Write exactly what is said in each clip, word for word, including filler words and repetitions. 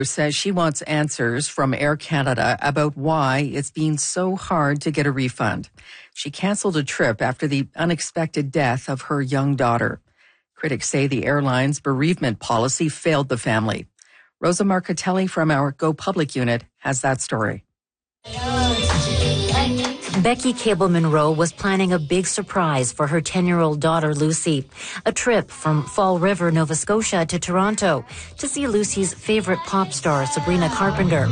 says she wants answers from Air Canada about why it's been so hard to get a refund. She canceled a trip after the unexpected death of her young daughter. Critics say the airline's bereavement policy failed the family. Rosa Marcatelli from our Go Public unit has that story. Becky Cable-Munro was planning a big surprise for her ten-year-old daughter, Lucy. A trip from Fall River, Nova Scotia to Toronto to see Lucy's favorite pop star, Sabrina Carpenter.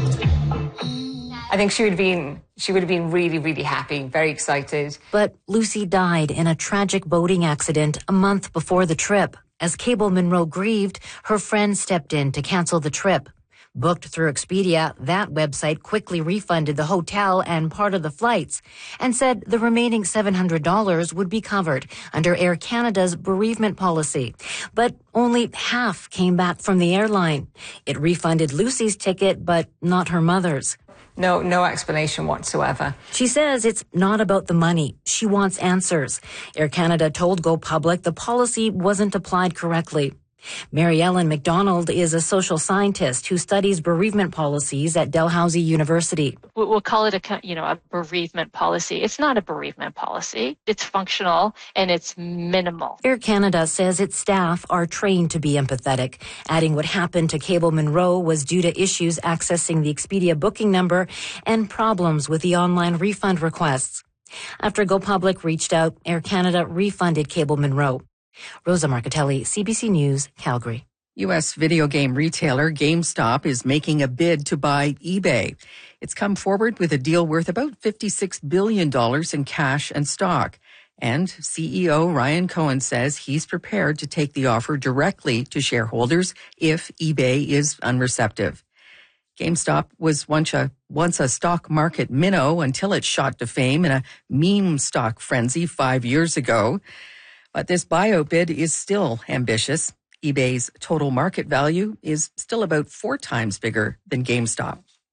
I think she would have been, she would have been really, really happy, very excited. But Lucy died in a tragic boating accident a month before the trip. As Cable-Munro grieved, her friend stepped in to cancel the trip. Booked through Expedia, that website quickly refunded the hotel and part of the flights and said the remaining seven hundred dollars would be covered under Air Canada's bereavement policy. But only half came back from the airline. It refunded Lucy's ticket, but not her mother's. No, no explanation whatsoever. She says it's not about the money. She wants answers. Air Canada told Go Public the policy wasn't applied correctly. Mary Ellen McDonald is a social scientist who studies bereavement policies at Dalhousie University. We'll call it a, you know, a bereavement policy. It's not a bereavement policy. It's functional and it's minimal. Air Canada says its staff are trained to be empathetic, adding what happened to Cable-Munro was due to issues accessing the Expedia booking number and problems with the online refund requests. After Go Public reached out, Air Canada refunded Cable-Munro. Rosa Marcatelli, C B C News, Calgary. U S video game retailer GameStop is making a bid to buy eBay. It's come forward with a deal worth about fifty-six billion dollars in cash and stock. And C E O Ryan Cohen says he's prepared to take the offer directly to shareholders if eBay is unreceptive. GameStop was once a, once a stock market minnow until it shot to fame in a meme stock frenzy five years ago. But this buyout bid is still ambitious. eBay's total market value is still about four times bigger than GameStop.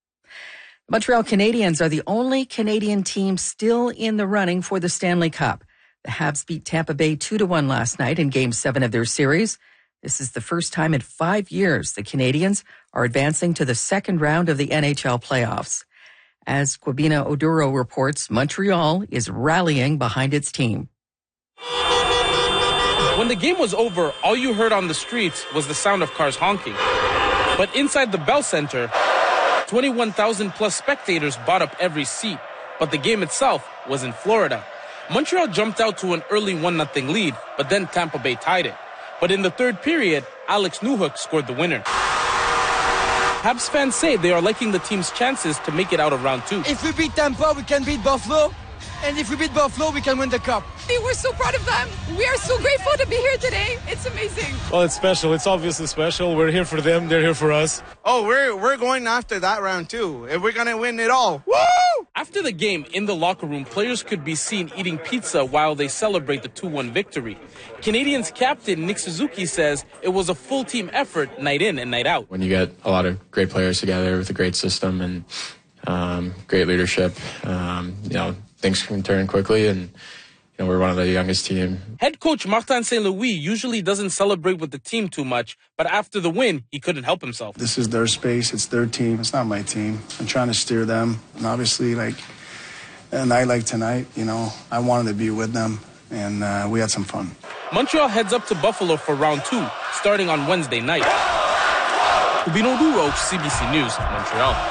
Montreal Canadiens are the only Canadian team still in the running for the Stanley Cup. The Habs beat Tampa Bay two to one last night in Game seven of their series. This is the first time in five years the Canadiens are advancing to the second round of the N H L playoffs. As Kwabena Oduro reports, Montreal is rallying behind its team. When the game was over, all you heard on the streets was the sound of cars honking. But inside the Bell Center, twenty-one thousand plus spectators bought up every seat. But the game itself was in Florida. Montreal jumped out to an early one nothing lead, but then Tampa Bay tied it. But in the third period, Alex Newhook scored the winner. Habs fans say they are liking the team's chances to make it out of round two. If we beat Tampa, we can beat Buffalo. And if we beat Buffalo, we can win the cup. We're so proud of them. We are so grateful to be here today. It's amazing. Well, it's special. It's obviously special. We're here for them. They're here for us. Oh, we're we're going after that round, too. And we're going to win it all. Woo! After the game, in the locker room, players could be seen eating pizza while they celebrate the two one victory. Canadiens captain Nick Suzuki says it was a full team effort night in and night out. When you get a lot of great players together with a great system and um, great leadership, um, you know, things can turn quickly, and you know, we're one of the youngest team. Head coach Martin Saint Louis usually doesn't celebrate with the team too much, but after the win, he couldn't help himself. This is their space. It's their team. It's not my team. I'm trying to steer them. And obviously, like a night like tonight, you know, I wanted to be with them, and uh, we had some fun. Montreal heads up to Buffalo for round two, starting on Wednesday night. Kwabena Oduro, C B C News, Montreal.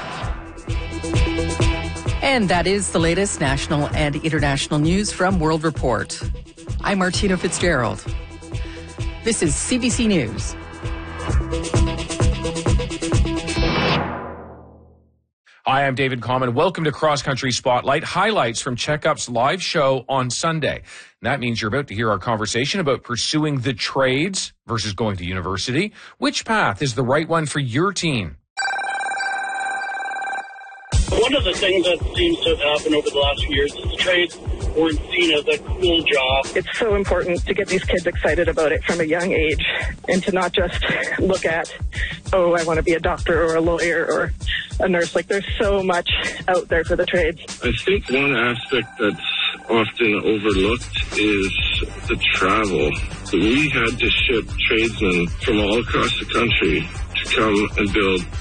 And that is the latest national and international news from World Report. I'm Martina Fitzgerald. This is C B C News. Hi, I'm David Common. Welcome to Cross Country Spotlight, highlights from Checkup's live show on Sunday. And that means you're about to hear our conversation about pursuing the trades versus going to university. Which path is the right one for your teen? One of the things that seems to have happened over the last few years is trades weren't seen as a cool job. It's so important to get these kids excited about it from a young age and to not just look at, oh, I want to be a doctor or a lawyer or a nurse. Like, there's so much out there for the trades. I think one aspect that's often overlooked is the travel. We had to ship tradesmen from all across the country to come and build